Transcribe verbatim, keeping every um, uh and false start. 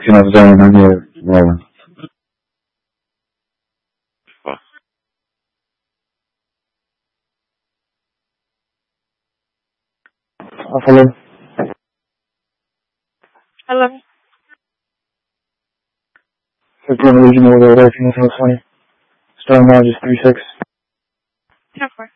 sixteen off zone, I'm here rolling. Fuck. Uh, hello? Hello. fifteen Regional, we're working with twenty. Starting now, just three six. ten four.